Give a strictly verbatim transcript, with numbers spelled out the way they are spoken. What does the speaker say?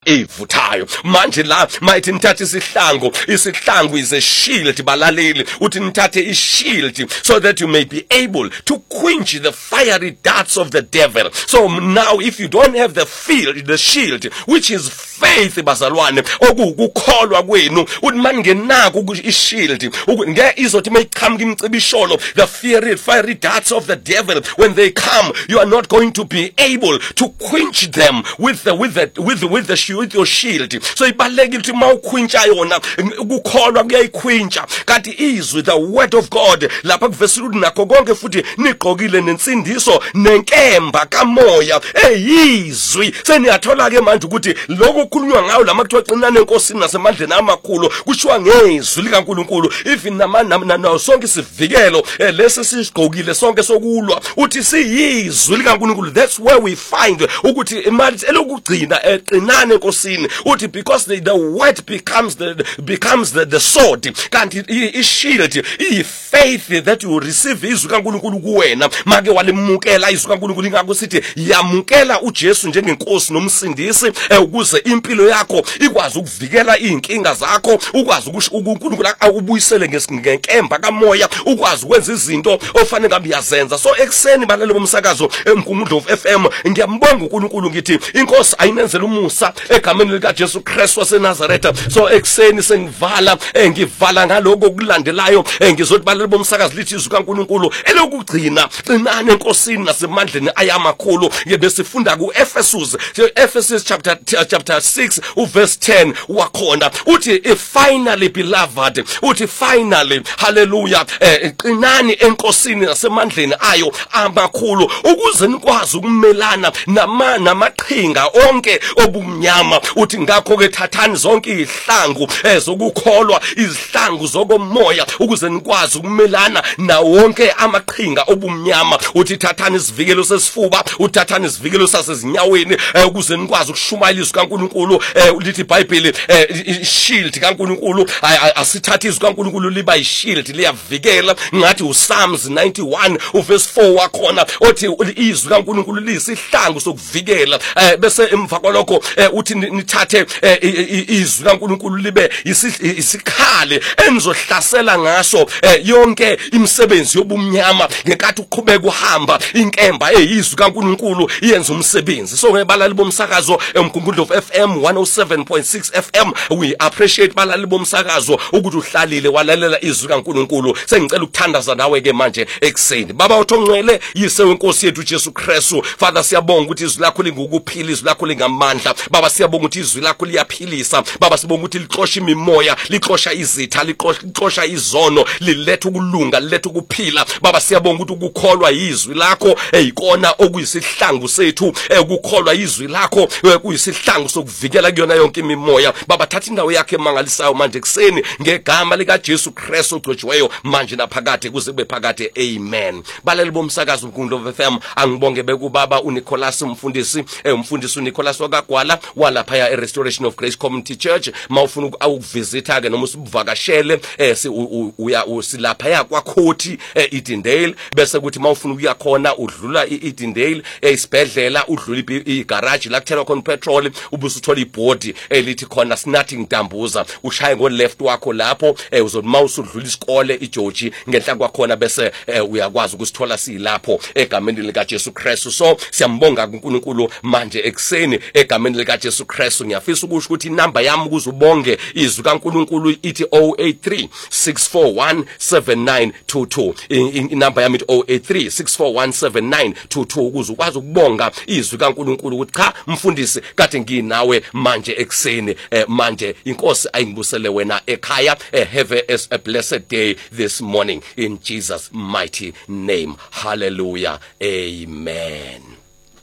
evuthayo. Manje la might nithathe isihlangu, isihlangu is a shield balaleli, uthi nithathe ishield so that you may be able to quench the fiery darts of the devil. So now if you don't have the field, the shield, which is faith bazalwane, okukukholwa kwenu, uthi mangenako ishield nge izothi mayiqhamuka imicibisholo, the fiery fiery darts of the devil, when they come you are not going to be able to quench them with the with the with the, with the shield, with your shield. So ibalekile ukuthi mawukhwintsha yona ukukholwa kuyayikhwintsha, kanti izwi the word of God lapha kuvesi ukuthi nakho konke futhi niqokile nensindiso nenkemba kamoya eyizwi. Seniyathola ke manje ukuthi lokho kukhulunywa ngayo lama kuthiwa xinana enkosini nasemandleni amakhulu kushiwa ngezwi likaNkulunkulu. Even namana sonke sivikelo lesi sisigqokile sonke sokulwa uthi siyizwi likaNkulunkulu. That's where we find ukuthi imali elokugcina eqinana enkosini uthi because the, the word becomes the becomes the, the sword, kanti i-shield i-faith that you receive izwi kaNkulunkulu kuwena make walemukela izwi kaNkulunkulu. Ingakho sithi yamukela uJesu njengenkosi nomsindisi ukuze impilo yakho ikwazi ukuvikela izinkinga zakho, ukwazi ukusho uNkulunkulu akubuyisele ngenkemba kamoya, ukwazi ukwenza izinto ofanele ngabe uyazenza. So ekseni balale bomsakazo eMgungundlovu F M ngiyambonga uNkulunkulu ngithi inkosi ayinenzela umusa egameni lika Jesu Kristu waseNazaretha. So ekseni sengivala ngivala ngaloko okulandelayo ngizothi balale bomsakazo lithi izwi kaNkulunkulu elokugcina qinana enkosini nasemandleni ayamakhulu. Ngebesifunda ku Ephesus, Ephesus chapter chapter six verse ten wakhona uthi finally beloved, uthi finally hallelujah qinani enkosini nasemandleni ayo amakhulu ukuze nikwazi ukumelana nama namaqhinga onke obumnyama. Uthi ngakho ke thathani zonke izihlangu ezokukholwa, izihlangu zokomoya ukuze nikwazi ukumelana na wonke amaqhinga obumnyama. Uthi thathani isivikelo sesifuba, uthathani isivikelo sasezinyaweni ukuze nikwazi ukushumayela izwi kaNkulunkulu. Lithi iBhayibheli ishield kaNkulunkulu asithatha izwi kaNkulunkulu liba ishield liyavikela. Ngathi uPsalms ninety-one verse four wakhona othi izwi kaNkulunkulu lisihlangu sokuvikela. Bese emva kwalokho uthi nithathe izwi kaNkulunkulu libe isikhali enizohlasela ngaso yonke imisebenzi yobumnyama ngenkathi uqhubeka uhamba inkemba eyizwi kaNkulunkulu iyenza umsebenzi. So ngebalali bomsakazo eMgungundlovu F M one oh seven point six F M we appreciate balali bomsakazo ukuthi uhlalile walalela izwi kaNkulunkulu. Sengicela ukuthandaza nawe ke manje ekseni. Baba uthongcwele yise wenkosi yethu Jesu Kristu, Father siyabonga ukuthi izwi lakho lingukuphila, izwi lakho lingamandla. Baba siyabonga ukuthi izwi lakho liyaphilisa. Baba sibonga ukuthi lixosha imimoya, lixosha izitha, lixosha izono, liletha ukulunga, liletha ukuphila. Baba siyabonga ukuthi ukukholwa izwi lakho eyikona okuyisihlangu sethu, ukukholwa izwi lakho kuyisihlangu sokuvikela kuyona yonke imimoya. Baba thatha indawo yakhe emangalisayo manje ekseni ngegama lika Jesu Kristu ogcotshiweyo manje naphakade kuze kube phakade. Amen. Balali bomsakazo uMgungundlovu F M angibonge bekubaba uNicholas umfundisi umfundisi uNicholas wakagwala walapha ya Restoration of Grace Community Church. Mawufuna ukuvisitha ke noma usivakashele uya usilapha ya kwaKhoti eEdendale, bese kuthi mawufuna ukuya khona udlula eEdendale esibhedlela udlula igarage la kuthelwa khona petrol ubusuthola ibhodi elithi khona Snating Dambuza, ushaye ngo left wakho lapho uzothi mawusu udlula isikole iJoji ngenhla kwakhona bese uyakwazi ukusithola silapho egameni lika Jesu Kristu. So siyambonga uNkulunkulu manje ekseni egameni lika Jesu Kristu. Ngiyafisa ukusho ukuthi inamba yami ukuze ubonge izwi kaNkulunkulu ithi oh eight three six four one seven nine two two. Inamba yami ithi oh eight three six four one seven nine two two ukuze ukwazi ukubonga izwi kaNkulunkulu ukuthi cha mfundisi kade nginawe manje ekseni. Manje inkosi ayingibusele wena ekhaya. Have a, a blessed day this morning in Jesus mighty name. Hallelujah. Amen.